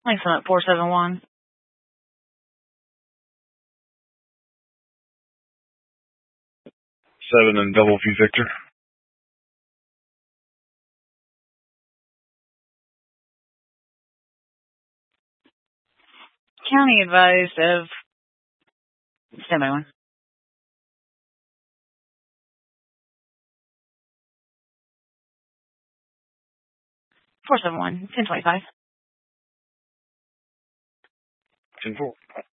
Thanks on that 471. Seven and double P Victor. County advised of standby 1. 471, 1025. 10-4.